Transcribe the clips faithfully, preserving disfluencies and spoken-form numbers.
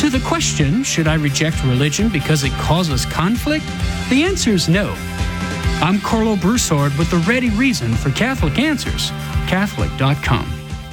To the question, should I reject religion because it causes conflict? The answer is no. I'm Carlo Broussard with the ready reason for Catholic Answers, Catholic dot com.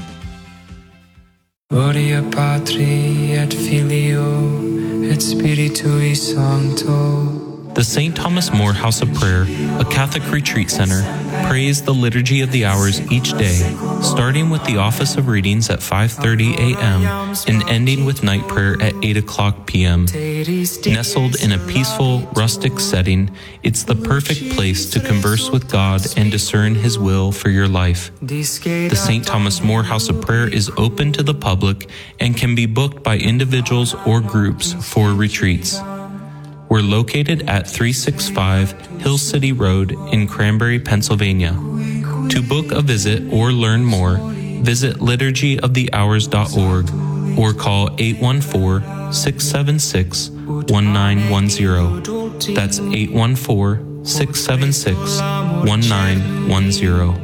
Gloria Patri et Filio et Spiritui Sancto. The Saint Thomas More House of Prayer, a Catholic retreat center, prays the Liturgy of the Hours each day, starting with the office of readings at five thirty a.m. and ending with night prayer at eight o'clock p.m. Nestled in a peaceful, rustic setting, it's the perfect place to converse with God and discern His will for your life. The Saint Thomas More House of Prayer is open to the public and can be booked by individuals or groups for retreats. We're located at three sixty-five Hill City Road in Cranberry, Pennsylvania. To book a visit or learn more, visit liturgy of the hours dot org or call eight one four, six seven six, one nine one zero. That's eight one four, six seven six, one nine one zero.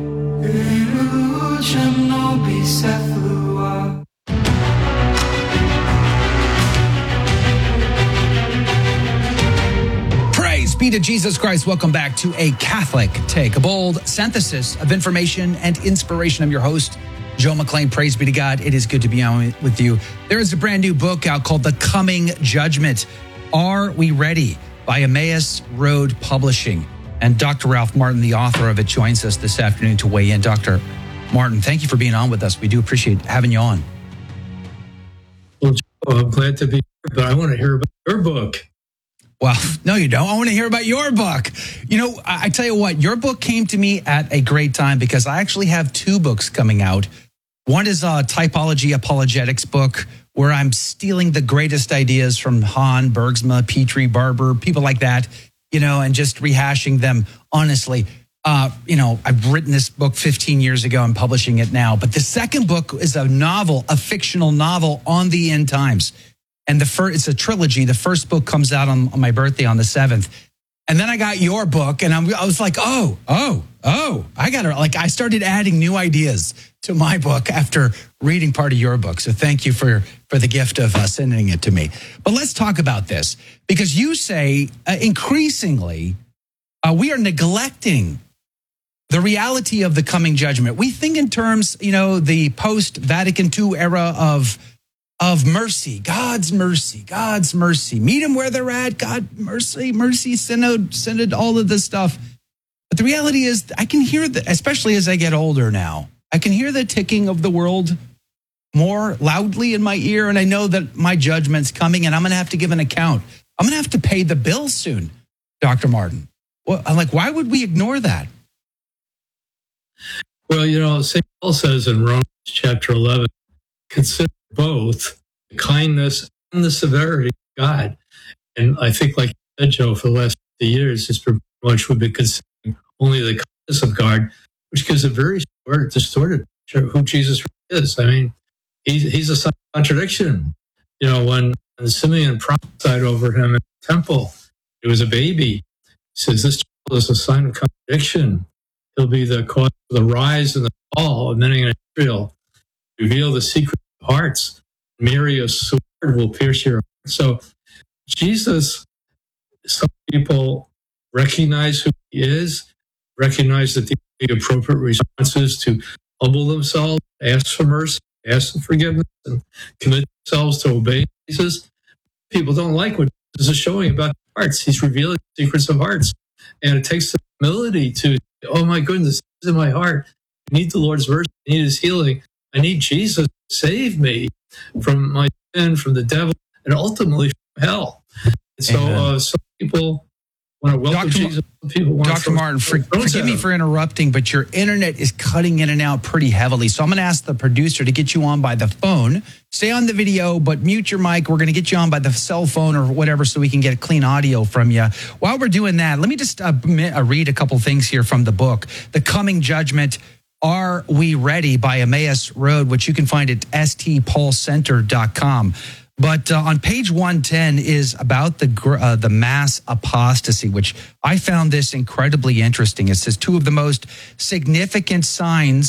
Be to Jesus Christ. Welcome back to A Catholic Take, a bold synthesis of information and inspiration. I'm your host, Joe McLean. Praise be to God. It is good to be on with you. There is a brand new book out called The Coming Judgment. Are We Ready? By Emmaus Road Publishing. And Doctor Ralph Martin, the author of it, joins us this afternoon to weigh in. Doctor Martin, thank you for being on with us. We do appreciate having you on. Well, Joe, I'm glad to be here, but I want to hear about your book. Well, no, you don't. I want to hear about your book. You know, I, I tell you what, your book came to me at a great time because I actually have two books coming out. One is a typology apologetics book where I'm stealing the greatest ideas from Hahn, Bergsma, Petrie, Barber, people like that, you know, and just rehashing them honestly. Uh, you know, I've written this book fifteen years ago. I'm publishing it now. But the second book is a novel, a fictional novel on the end times. And the first, it's a trilogy. The first book comes out on, on my birthday on the seventh. And then I got your book and I'm, I was like, oh, oh, oh, I got to, like, I started adding new ideas to my book after reading part of your book. So thank you for, for the gift of uh, sending it to me. But let's talk about this because you say uh, increasingly uh, we are neglecting the reality of the coming judgment. We think in terms, you know, the post-Vatican two era of Of mercy, God's mercy, God's mercy. Meet them where they're at. God, mercy, mercy, synod, synod, all of this stuff. But the reality is, I can hear that, especially as I get older now, I can hear the ticking of the world more loudly in my ear. And I know that my judgment's coming and I'm going to have to give an account. I'm going to have to pay the bill soon, Doctor Martin. Well, I'm like, why would we ignore that? Well, you know, Saint Paul says in Romans chapter eleven, consider both the kindness and the severity of God. And I think, like you said, Joe, for the last fifty years, it's pretty much we've been considering only the kindness of God, which gives a very short, distorted picture of who Jesus is. I mean, he's, he's a sign of contradiction. You know, when, when Simeon prophesied over him in the temple, he was a baby. He says, this child is a sign of contradiction. He'll be the cause of the rise and the fall of many in Israel. Reveal the secret hearts. Mary, a sword will pierce your heart. So Jesus, some people recognize who he is, recognize that the appropriate response is to humble themselves, ask for mercy, ask for forgiveness, and commit themselves to obey Jesus. People don't like what Jesus is showing about hearts. He's revealing the secrets of hearts. And it takes the humility to, oh my goodness, this is in my heart. I need the Lord's mercy. I need his healing. I need Jesus to save me from my sin, from the devil, and ultimately from hell. And so uh, some people want to welcome Doctor Jesus. Some people want Doctor to Martin, for, forgive me for interrupting, but your internet is cutting in and out pretty heavily. So I'm going to ask the producer to get you on by the phone. Stay on the video, but mute your mic. We're going to get you on by the cell phone or whatever so we can get clean audio from you. While we're doing that, let me just uh, read a couple things here from the book, The Coming Judgment. Are We Ready? By Emmaus Road, which you can find at s t paul center dot com. But uh, on page one ten is about the uh, the mass apostasy, which I found this incredibly interesting. It says two of the most significant signs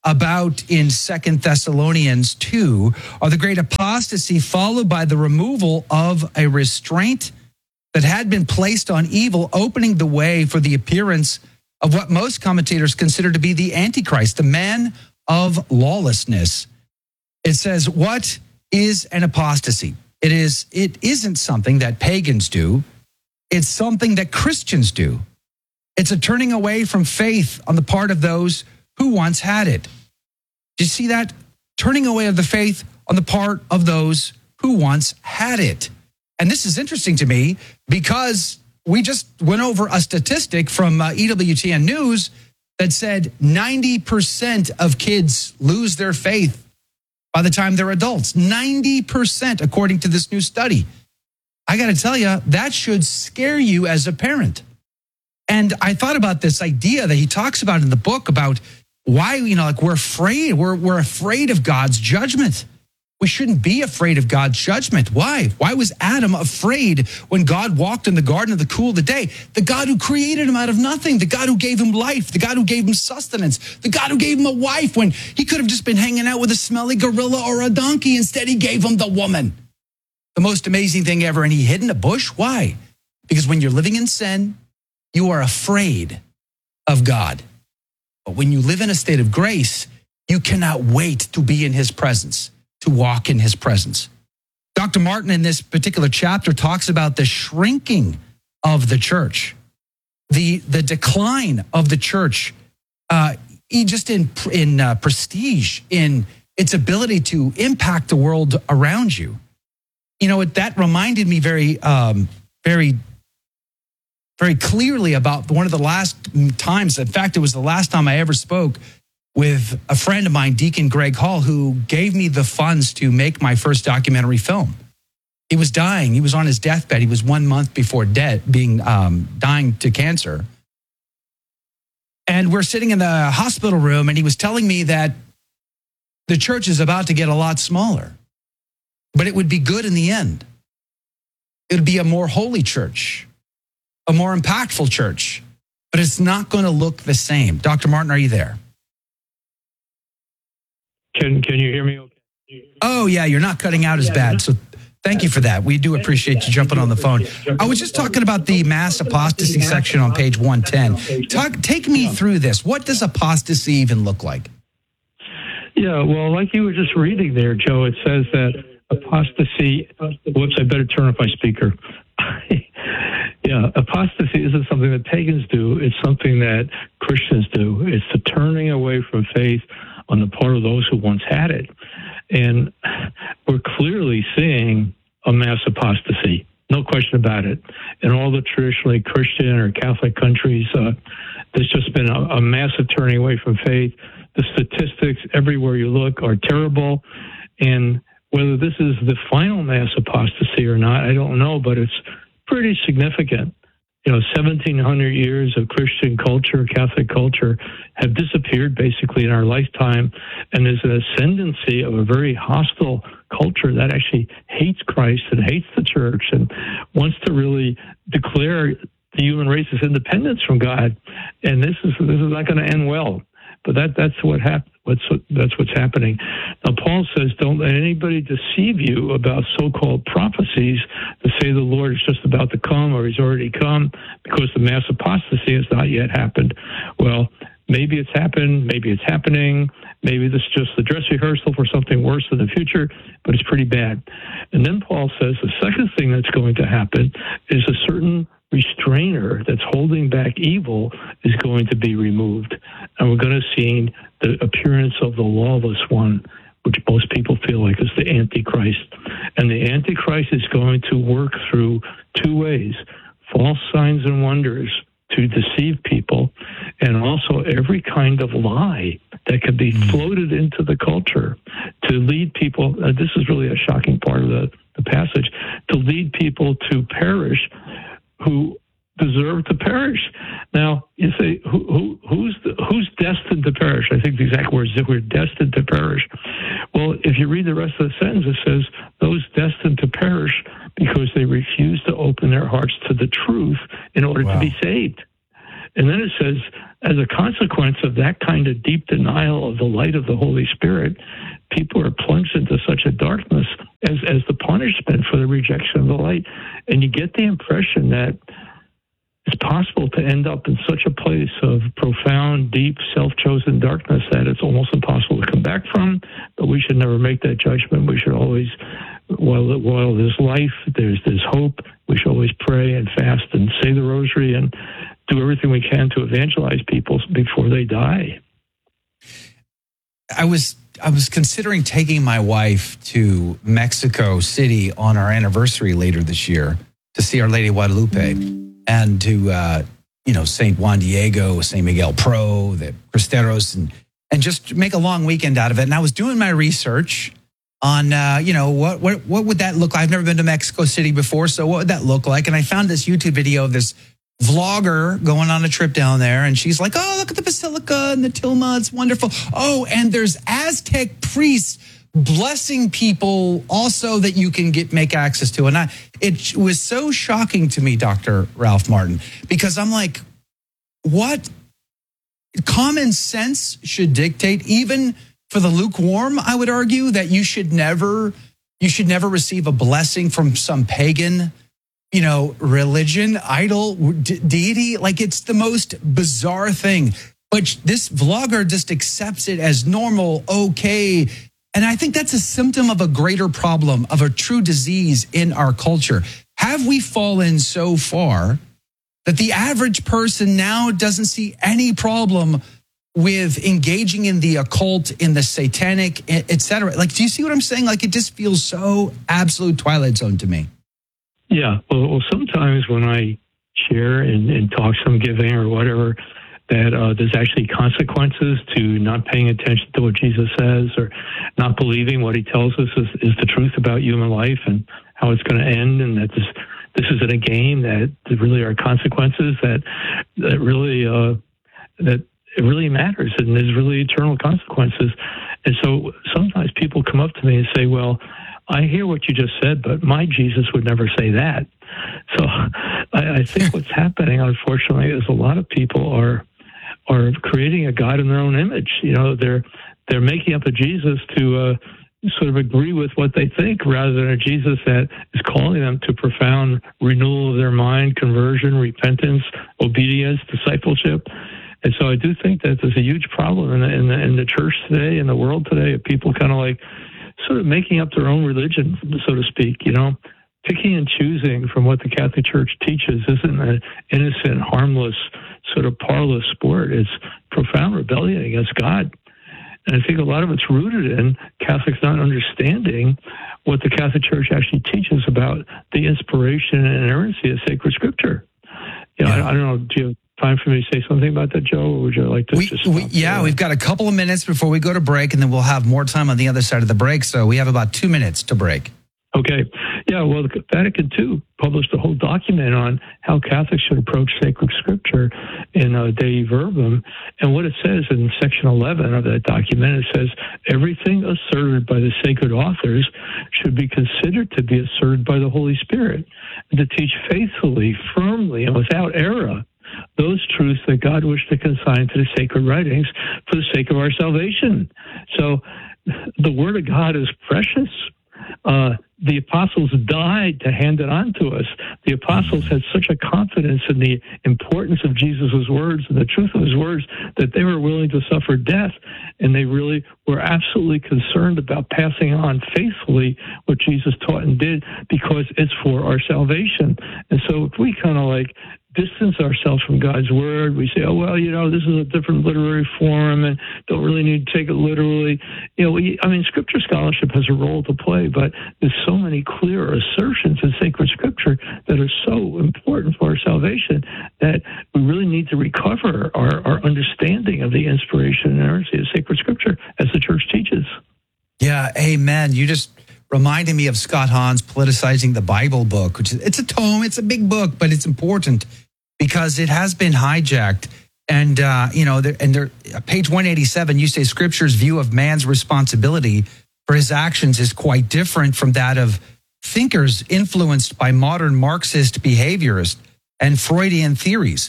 about in Second Thessalonians two are the great apostasy followed by the removal of a restraint that had been placed on evil, opening the way for the appearance of what most commentators consider to be the Antichrist, the man of lawlessness. It says, what is an apostasy? It is, it isn't something that pagans do. It's something that Christians do. It's a turning away from faith on the part of those who once had it. Do you see that? Turning away of the faith on the part of those who once had it. And this is interesting to me because we just went over a statistic from uh, E W T N News that said ninety percent of kids lose their faith by the time they're adults. ninety percent, according to this new study. I got to tell you, that should scare you as a parent. And I thought about this idea that he talks about in the book about why, you know, like we're afraid, we're, we're afraid of God's judgment. We shouldn't be afraid of God's judgment. Why? Why was Adam afraid when God walked in the garden of the cool of the day? The God who created him out of nothing, the God who gave him life, the God who gave him sustenance, the God who gave him a wife when he could have just been hanging out with a smelly gorilla or a donkey. Instead, he gave him the woman. The most amazing thing ever, and he hid in a bush. Why? Because when you're living in sin, you are afraid of God. But when you live in a state of grace, you cannot wait to be in his presence, to walk in his presence. Doctor Martin in this particular chapter talks about the shrinking of the church, the, the decline of the church, uh, just in, in uh, prestige, in its ability to impact the world around you. You know, that reminded me very, um, very, very clearly about one of the last times. In fact, it was the last time I ever spoke with a friend of mine, Deacon Greg Hall, who gave me the funds to make my first documentary film. He was dying. He was on his deathbed. He was one month before dead, being um, dying to cancer. And we're sitting in the hospital room, and he was telling me that the church is about to get a lot smaller, but it would be good in the end. It would be a more holy church, a more impactful church, but it's not going to look the same. Doctor Martin, are you there? Can Can you hear me okay? Oh, yeah, you're not cutting out as bad. So thank you for that. We do appreciate you jumping on the phone. I was just talking about the mass apostasy section on page one ten. Talk, take me through this. What does apostasy even look like? Yeah, well, like you were just reading there, Joe, it says that apostasy, whoops, I better turn up my speaker. Yeah, apostasy isn't something that pagans do. It's something that Christians do. It's the turning away from faith on the part of those who once had it. And we're clearly seeing a mass apostasy, no question about it. In all the traditionally Christian or Catholic countries, uh, there's just been a, a massive turning away from faith. The statistics everywhere you look are terrible. And whether this is the final mass apostasy or not, I don't know, but it's pretty significant. You know, seventeen hundred years of Christian culture, Catholic culture, have disappeared basically in our lifetime. And there's an ascendancy of a very hostile culture that actually hates Christ and hates the church and wants to really declare the human race's independence from God. And this is this is not going to end well. But that that's what hap- what's what, that's what's happening. Now, Paul says, don't let anybody deceive you about so-called prophecies to say the Lord is just about to come or he's already come, because the mass apostasy has not yet happened. Well, maybe it's happened, maybe it's happening, maybe this is just the dress rehearsal for something worse in the future, but it's pretty bad. And then Paul says the second thing that's going to happen is a certain restrainer that's holding back evil is going to be removed. And we're going to see the appearance of the lawless one, which most people feel like is the Antichrist. And the Antichrist is going to work through two ways: false signs and wonders to deceive people, and also every kind of lie that can be floated into the culture to lead people, uh, this is really a shocking part of the, the passage, to lead people to perish who deserve to perish. Now, you say, who, who, who's the, who's destined to perish? I think the exact words that we're destined to perish. Well, if you read the rest of the sentence, it says, those destined to perish because they refuse to open their hearts to the truth in order wow. to be saved. And then it says, as a consequence of that kind of deep denial of the light of the Holy Spirit, people are plunged into such a darkness as, as the punishment for the rejection of the light. And you get the impression that it's possible to end up in such a place of profound, deep, self-chosen darkness that it's almost impossible to come back from. But we should never make that judgment. We should always, while, while there's life, there's, there's hope. We should always pray and fast and say the rosary and do everything we can to evangelize people before they die. I was I was considering taking my wife to Mexico City on our anniversary later this year to see Our Lady of Guadalupe and to, uh, you know, Saint Juan Diego, Saint Miguel Pro, the Cristeros, and, and just make a long weekend out of it. And I was doing my research on, uh, you know, what, what what would that look like? I've never been to Mexico City before, so what would that look like? And I found this YouTube video of this vlogger going on a trip down there, and she's like, oh, look at the basilica and the tilma, it's wonderful. Oh, and there's Aztec priests blessing people also that you can get make access to. And I, it was so shocking to me, Doctor Ralph Martin, because I'm like, what? Common sense should dictate, even for the lukewarm, I would argue, that you should never, you should never receive a blessing from some pagan, you know, religion, idol, de- deity. Like, it's the most bizarre thing. But this vlogger just accepts it as normal, okay. And I think that's a symptom of a greater problem, of a true disease in our culture. Have we fallen so far that the average person now doesn't see any problem with engaging in the occult, in the satanic, et cetera? Like, do you see what I'm saying? Like, it just feels so absolute Twilight Zone to me. Yeah, well, well sometimes when I share and, and talk some giving or whatever, that uh, there's actually consequences to not paying attention to what Jesus says or not believing what he tells us is, is the truth about human life and how it's going to end, and that this this isn't a game, that there really are consequences, that that really uh, that it really matters, and there's really eternal consequences. And so sometimes people come up to me and say, well, I hear what you just said, but my Jesus would never say that. So I, I think what's happening, unfortunately, is a lot of people are are creating a God in their own image. You know, they're they're making up a Jesus to uh, sort of agree with what they think, rather than a Jesus that is calling them to profound renewal of their mind, conversion, repentance, obedience, discipleship. And so I do think that there's a huge problem in the, in the, in the church today, in the world today, of people kind of like sort of making up their own religion, so to speak, you know. Picking and choosing from what the Catholic Church teaches isn't an innocent, harmless, sort of parlous sport. It's profound rebellion against God. And I think a lot of it's rooted in Catholics not understanding what the Catholic Church actually teaches about the inspiration and inerrancy of sacred scripture. You know, yeah. I, I don't know, do you have time for me to say something about that, Joe, or would you like to we, just we, Yeah, there? We've got a couple of minutes before we go to break, and then we'll have more time on the other side of the break. So we have about two minutes to break. Okay. Yeah, well, the Vatican two published a whole document on how Catholics should approach sacred scripture in uh, Dei Verbum. And what it says in section eleven of that document, it says, everything asserted by the sacred authors should be considered to be asserted by the Holy Spirit, and to teach faithfully, firmly, and without error those truths that God wished to consign to the sacred writings for the sake of our salvation. So the Word of God is precious. Uh, the apostles died to hand it on to us. The apostles had such a confidence in the importance of Jesus' words and the truth of his words that they were willing to suffer death, and they really were absolutely concerned about passing on faithfully what Jesus taught and did, because it's for our salvation. And so if we kind of like distance ourselves from God's word, we say, oh, well, you know, this is a different literary form and don't really need to take it literally. You know, we, I mean, scripture scholarship has a role to play, but there's so many clear assertions in sacred scripture that are so important for our salvation that we really need to recover our, our understanding of the inspiration and inerrancy of sacred scripture as the church teaches. Yeah, amen. You just reminded me of Scott Hahn's Politicizing the Bible book, which is, it's a tome, it's a big book, but it's important because it has been hijacked. And, uh, you know, there, and there, page one eighty-seven, you say Scripture's view of man's responsibility for his actions is quite different from that of thinkers influenced by modern Marxist behaviorists and Freudian theories.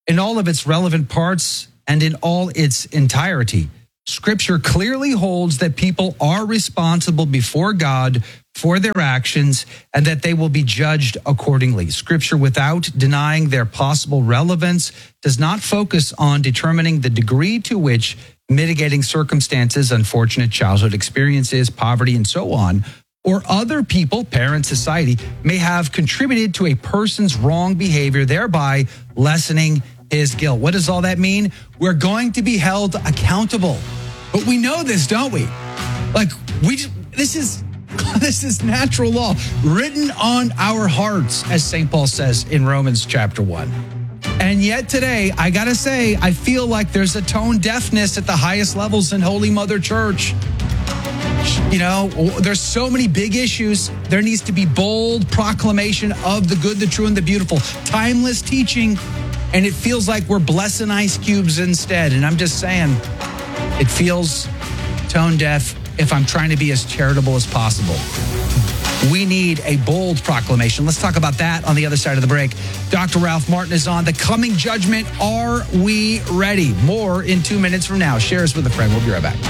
in all of its relevant parts and in all its entirety. Scripture clearly holds that people are responsible before God for their actions and that they will be judged accordingly. Scripture, without denying their possible relevance, does not focus on determining the degree to which mitigating circumstances, unfortunate childhood experiences, poverty, and so on, or other people, parents, society, may have contributed to a person's wrong behavior, thereby lessening his guilt. What does all that mean? We're going to be held accountable. But we know this, don't we? Like, we this is this is natural law written on our hearts, as Saint Paul says in Romans chapter one. And yet today, I got to say, I feel like there's a tone deafness at the highest levels in Holy Mother Church. You know, there's so many big issues. There needs to be bold proclamation of the good, the true, and the beautiful. Timeless teaching. And it feels like we're blessing ice cubes instead. And I'm just saying, it feels tone deaf if I'm trying to be as charitable as possible. We need a bold proclamation. Let's talk about that on the other side of the break. Doctor Ralph Martin is on. The coming judgment. Are we ready? More in two minutes from now. Share us with a friend. We'll be right back.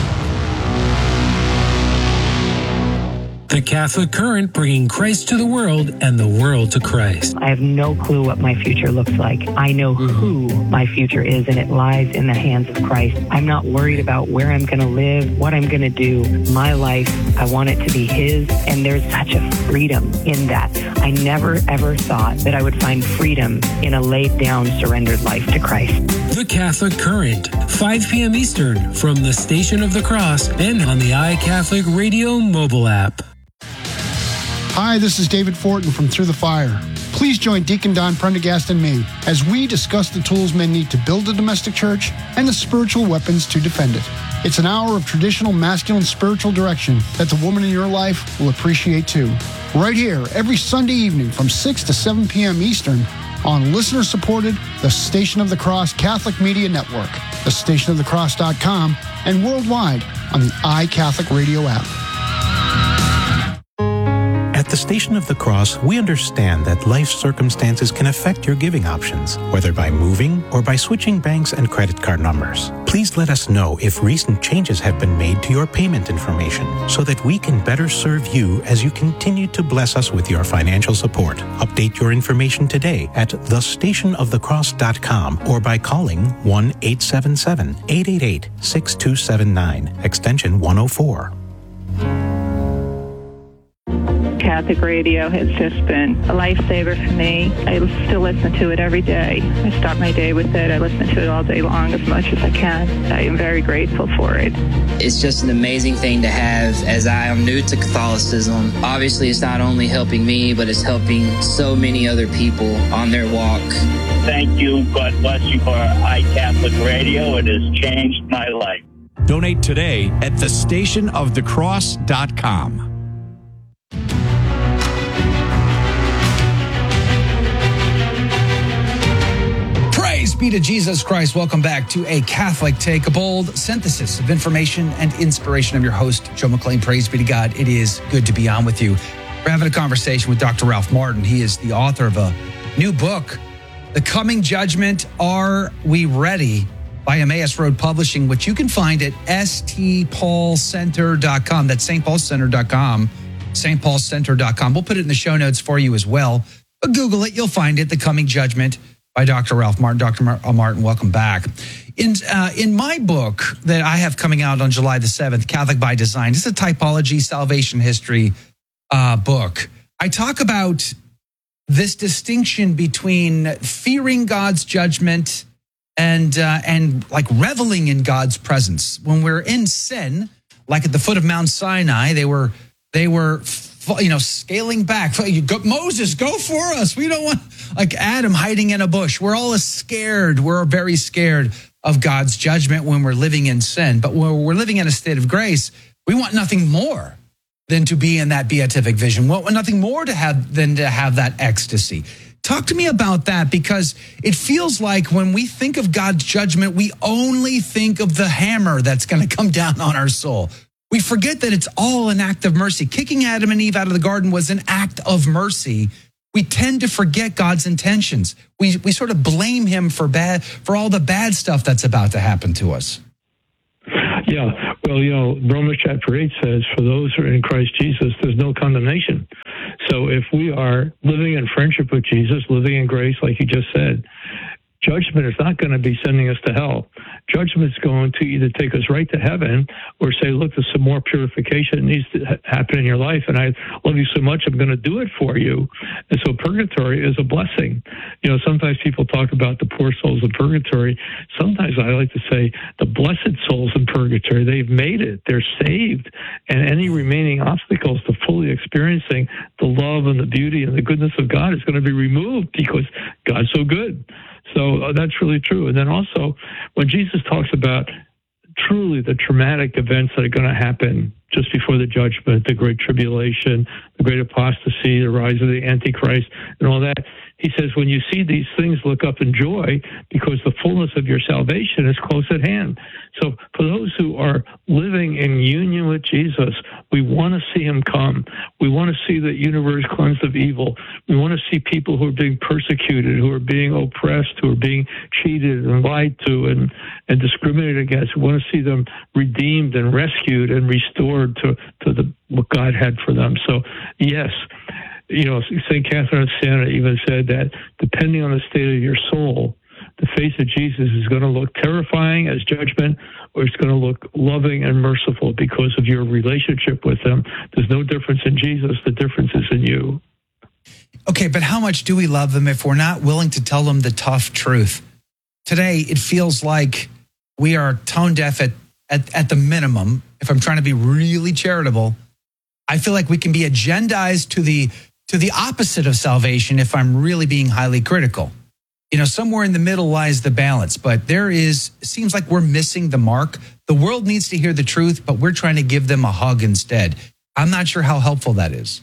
The Catholic Current, bringing Christ to the world and the world to Christ. I have no clue what my future looks like. I know who my future is, and it lies in the hands of Christ. I'm not worried about where I'm going to live, what I'm going to do. My life, I want it to be His, and there's such a freedom in that. I never, ever thought that I would find freedom in a laid-down, surrendered life to Christ. The Catholic Current, five p.m. Eastern, from the Station of the Cross and on the iCatholic Radio mobile app. Hi, this is David Fortin from Through the Fire. Please join Deacon Don Prendergast and me as we discuss the tools men need to build a domestic church and the spiritual weapons to defend it. It's an hour of traditional masculine spiritual direction that the woman in your life will appreciate too. Right here, every Sunday evening from six to seven p.m. Eastern on listener-supported The Station of the Cross Catholic Media Network, the station of the cross dot com, and worldwide on the iCatholic Radio app. At the Station of the Cross, we understand that life circumstances can affect your giving options, whether by moving or by switching banks and credit card numbers. Please let us know if recent changes have been made to your payment information so that we can better serve you as you continue to bless us with your financial support. Update your information today at the station of the cross dot com or by calling one eight seven seven, eight eight eight, six two seven nine, extension one oh four. Catholic radio has just been a lifesaver for me. I still listen to it every day. I start my day with it. I listen to it all day long as much as I can. I am very grateful for it. It's just an amazing thing to have as I am new to Catholicism. Obviously, it's not only helping me, but it's helping so many other people on their walk. Thank you. God bless you for iCatholic Radio. It has changed my life. Donate today at the station of the cross dot com. Praise be to Jesus Christ. Welcome back to A Catholic Take, a bold synthesis of information and inspiration. I'm your host, Joe McLean. Praise be to God. It is good to be on with you. We're having a conversation with Doctor Ralph Martin. He is the author of a new book, The Coming Judgment, Are We Ready? By Emmaus Road Publishing, which you can find at s t paul center dot com. That's s t paul center dot com, s t paul center dot com. We'll put it in the show notes for you as well. But Google it, you'll find it, The Coming Judgment by Doctor Ralph Martin. Doctor Martin, welcome back. In uh, in my book that I have coming out on July the seventh, Catholic by Design, it's a typology, salvation history uh, book. I talk about this distinction between fearing God's judgment and uh, and like reveling in God's presence. When we're in sin, like at the foot of Mount Sinai, they were they were you know scaling back. Moses, go for us. We don't want, like Adam hiding in a bush. We're all scared. We're very scared of God's judgment when we're living in sin. But when we're living in a state of grace, we want nothing more than to be in that beatific vision. We want nothing more to have than to have that ecstasy. Talk to me about that, because it feels like when we think of God's judgment, we only think of the hammer that's going to come down on our soul. We forget that it's all an act of mercy. Kicking Adam and Eve out of the garden was an act of mercy. We we tend to forget God's intentions. We we sort of blame him for bad for all the bad stuff that's about to happen to us. Yeah, well, you know, Romans chapter eight says, for those who are in Christ Jesus, there's no condemnation. So if we are living in friendship with Jesus, living in grace, like you just said, judgment is not going to be sending us to hell. Judgment is going to either take us right to heaven or say, look, there's some more purification that needs to ha- happen in your life, and I love you so much, I'm going to do it for you. And so purgatory is a blessing. You know, sometimes people talk about the poor souls in purgatory. Sometimes I like to say the blessed souls in purgatory, they've made it. They're saved. And any remaining obstacles to fully experiencing the love and the beauty and the goodness of God is going to be removed because God's so good. So uh, that's really true. And then also, when Jesus talks about truly the traumatic events that are going to happen just before the judgment, the great tribulation, the great apostasy, the rise of the Antichrist, and all that, he says, when you see these things, look up in joy because the fullness of your salvation is close at hand. So for those who are living in union with Jesus, we want to see him come. We want to see the universe cleansed of evil. We want to see people who are being persecuted, who are being oppressed, who are being cheated and lied to and, and discriminated against. We want to see them redeemed and rescued and restored to, to the, what God had for them. So, yes, you know, Saint Catherine of Siena even said that depending on the state of your soul, the face of Jesus is going to look terrifying as judgment, or it's going to look loving and merciful because of your relationship with him. There's no difference in Jesus. The difference is in you. Okay, but how much do we love them if we're not willing to tell them the tough truth? Today, it feels like we are tone deaf at, at, at the minimum. If I'm trying to be really charitable, I feel like we can be agendized to the to the opposite of salvation if I'm really being highly critical. You know, somewhere in the middle lies the balance, but there is, it seems like we're missing the mark. The world needs to hear the truth, but we're trying to give them a hug instead. I'm not sure how helpful that is.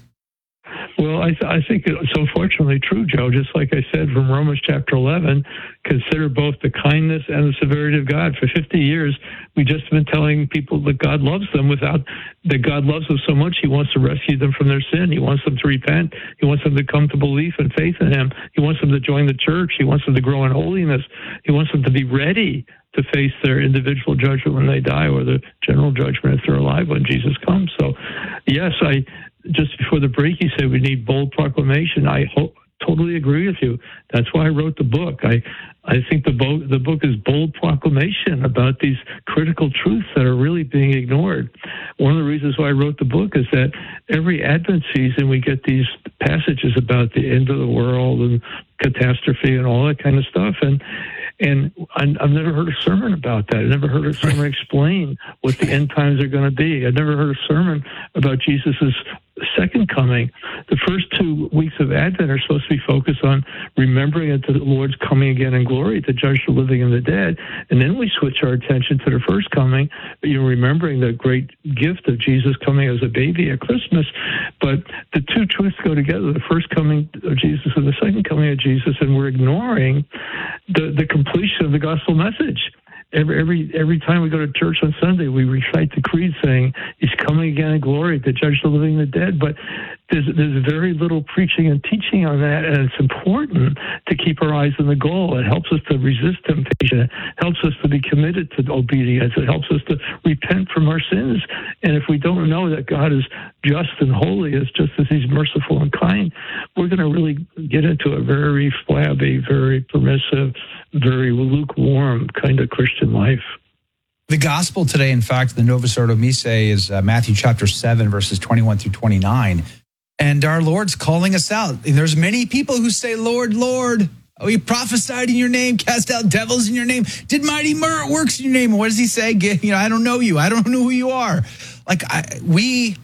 Well, I, th- I think it's unfortunately true, Joe. Just like I said from Romans chapter eleven, consider both the kindness and the severity of God. For fifty years, we've just been telling people that God loves them without, that God loves them so much, he wants to rescue them from their sin. He wants them to repent. He wants them to come to belief and faith in him. He wants them to join the church. He wants them to grow in holiness. He wants them to be ready to face their individual judgment when they die, or the general judgment if they're alive when Jesus comes. So, yes, I... just before the break, you said we need bold proclamation. I ho- totally agree with you. That's why I wrote the book. I, I think the, bo- the book is bold proclamation about these critical truths that are really being ignored. One of the reasons why I wrote the book is that every Advent season we get these passages about the end of the world and catastrophe and all that kind of stuff. And And I've never heard a sermon about that. I've never heard a sermon explain what the end times are going to be. I've never heard a sermon about Jesus's second coming. The first two weeks of Advent are supposed to be focused on remembering that the Lord's coming again in glory to judge the living and the dead. And then we switch our attention to the first coming, you know, remembering the great gift of Jesus coming as a baby at Christmas. But the two truths go together, the first coming of Jesus and the second coming of Jesus, and we're ignoring the, the completion of the gospel message. Every, every every time we go to church on Sunday, we recite the creed saying, he's coming again in glory to judge the living and the dead. But there's, there's very little preaching and teaching on that, and it's important to keep our eyes on the goal. It helps us to resist temptation. It helps us to be committed to obedience. It helps us to repent from our sins. And if we don't know that God is just and holy, as just as he's merciful and kind, we're going to really get into a very flabby, very permissive, very lukewarm kind of Christian life. The gospel today, in fact, the Novus Ordo Missae is uh, Matthew chapter seven, verses twenty-one through twenty-nine. And our Lord's calling us out. And there's many people who say, Lord, Lord, we prophesied in your name, cast out devils in your name, did mighty works in your name. And what does he say? You know, I don't know you. I don't know who you are. Like I, we,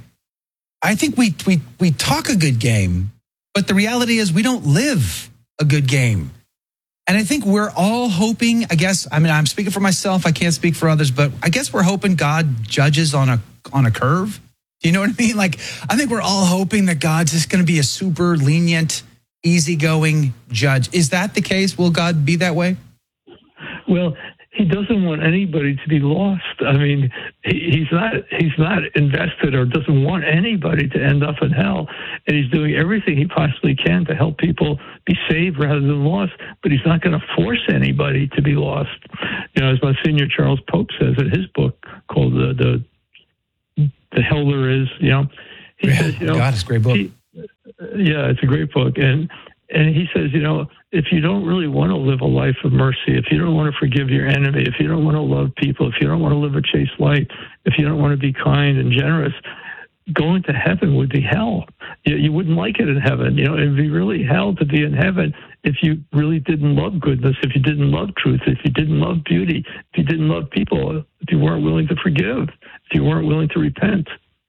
I think we, we, we talk a good game, but the reality is we don't live a good game. And I think we're all hoping, I guess, I mean, I'm speaking for myself. I can't speak for others, but I guess we're hoping God judges on a on a curve. Do you know what I mean? Like, I think we're all hoping that God's just going to be a super lenient, easygoing judge. Is that the case? Will God be that way? Well, he doesn't want anybody to be lost. I mean, he, he's not he's not invested or doesn't want anybody to end up in hell, and he's doing everything he possibly can to help people be saved rather than lost. But he's not going to force anybody to be lost. You know, as Monsignor Charles Pope says in his book called the the, the Hell There Is. You know, he yeah, says, you know, God, it's a great book. He, yeah, it's a great book, and and he says, you know, if you don't really want to live a life of mercy, if you don't want to forgive your enemy, if you don't want to love people, if you don't want to live a chaste life, if you don't want to be kind and generous, going to heaven would be hell. You, you wouldn't like it in heaven. You know, it'd be really hell to be in heaven if you really didn't love goodness, if you didn't love truth, if you didn't love beauty, if you didn't love people, if you weren't willing to forgive, if you weren't willing to repent.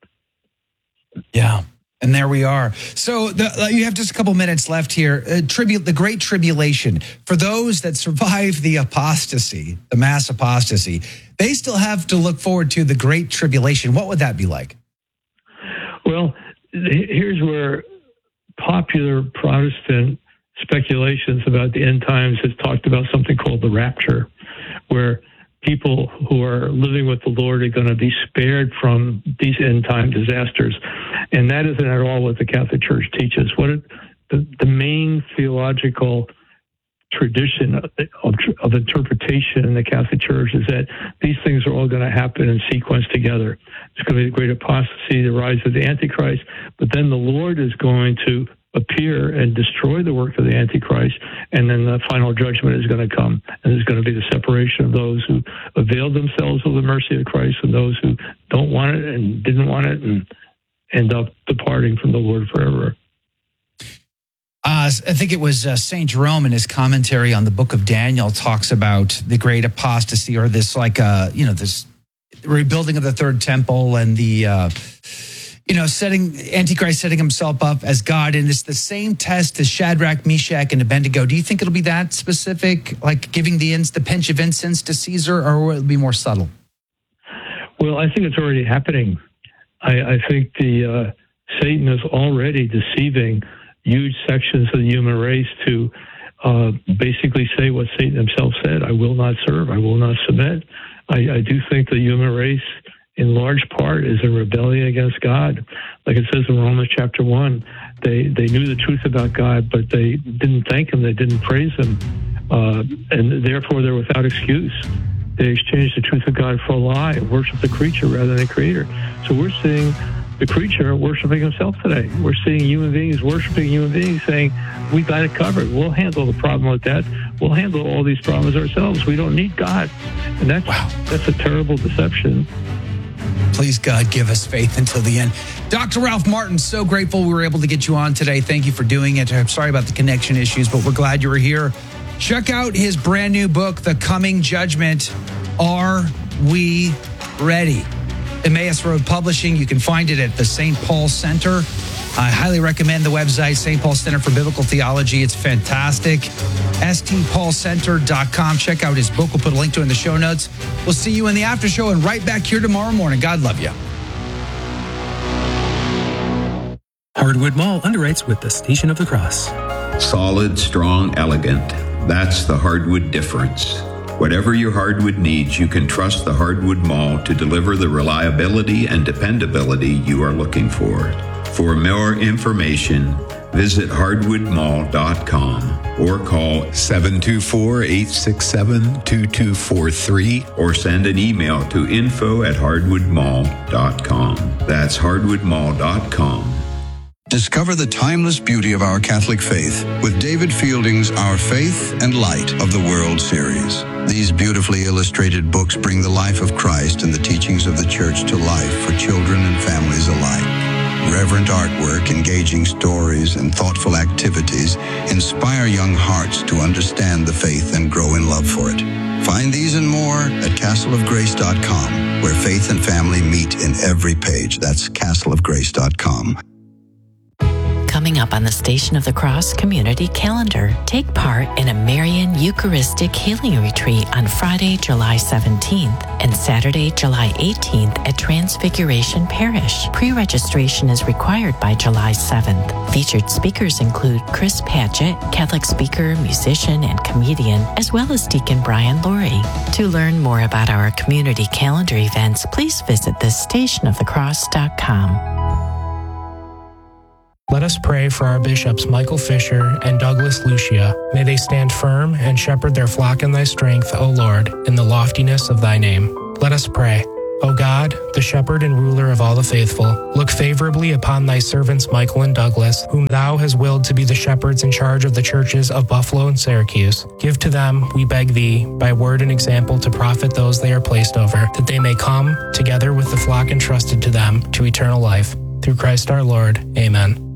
Yeah. And there we are. So the, uh, you have just a couple minutes left here. Uh, tribute, the Great Tribulation. For those that survive the apostasy, the mass apostasy, they still have to look forward to the Great Tribulation. What would that be like? Well, here's where popular Protestant speculations about the end times has talked about something called the rapture, where people who are living with the Lord are going to be spared from these end time disasters. And that isn't at all what the Catholic Church teaches. What it, the, the main theological tradition of, of, of interpretation in the Catholic Church is that these things are all going to happen in sequence together. It's going to be the great apostasy, the rise of the Antichrist, but then the Lord is going to appear and destroy the work of the Antichrist, and then the final judgment is going to come, and there's going to be the separation of those who availed themselves of the mercy of Christ and those who don't want it and didn't want it and end up departing from the Lord forever. Uh, I think it was uh, Saint Jerome in his commentary on the book of Daniel talks about the great apostasy, or this like, uh, you know, this rebuilding of the third temple and the, uh, you know, setting Antichrist setting himself up as God. And it's the same test as Shadrach, Meshach, and Abednego. Do you think it'll be that specific, like giving the, ins, the pinch of incense to Caesar, or will it be more subtle? Well, I think it's already happening. I, I think the uh, Satan is already deceiving huge sections of the human race to uh, basically say what Satan himself said: I will not serve, I will not submit. I, I do think the human race, in large part, is in rebellion against God. Like it says in Romans chapter one, they, they knew the truth about God, but they didn't thank him, they didn't praise him, uh, and therefore they're without excuse. They exchanged the truth of God for a lie, worship the creature rather than the creator. So we're seeing the creature worshiping himself today. We're seeing human beings worshiping human beings, saying, we got it covered. We'll handle the problem with that. We'll handle all these problems ourselves. We don't need God. And that's, wow. that's a terrible deception. Please, God, give us faith until the end. Doctor Ralph Martin, so grateful we were able to get you on today. Thank you for doing it. I'm sorry about the connection issues, but we're glad you were here. Check out his brand new book, The Coming Judgment. Are we ready? Emmaus Road Publishing. You can find it at the Saint Paul Center. I highly recommend the website, Saint Paul Center for Biblical Theology. It's fantastic. S T paul center dot com. Check out his book. We'll put a link to it in the show notes. We'll see you in the after show and right back here tomorrow morning. God love you. Hardwood Mall underwrites with the Station of the Cross. Solid, strong, elegant. That's the Hardwood difference. Whatever your hardwood needs, you can trust the Hardwood Mall to deliver the reliability and dependability you are looking for. For more information, visit hardwood mall dot com or call seven two four, eight six seven, two two four three or send an email to info at hardwood mall dot com. That's hardwood mall dot com. Discover the timeless beauty of our Catholic faith with David Fielding's Our Faith and Light of the World series. These beautifully illustrated books bring the life of Christ and the teachings of the Church to life for children and families alike. Reverent artwork, engaging stories, and thoughtful activities inspire young hearts to understand the faith and grow in love for it. Find these and more at castle of grace dot com, where faith and family meet in every page. That's castle of grace dot com. coming up on the Station of the Cross community calendar. Take part in a Marian Eucharistic Healing Retreat on Friday, July seventeenth and Saturday, July eighteenth at Transfiguration Parish. Pre-registration is required by July seventh. Featured speakers include Chris Patchett, Catholic speaker, musician, and comedian, as well as Deacon Brian Laurie. To learn more about our community calendar events, please visit the station of the cross dot com. Let us pray for our bishops Michael Fisher and Douglas Lucia. May they stand firm and shepherd their flock in thy strength, O Lord, in the loftiness of thy name. Let us pray. O God, the shepherd and ruler of all the faithful, look favorably upon thy servants Michael and Douglas, whom thou hast willed to be the shepherds in charge of the churches of Buffalo and Syracuse. Give to them, we beg thee, by word and example to profit those they are placed over, that they may come, together with the flock entrusted to them, to eternal life. Through Christ our Lord. Amen.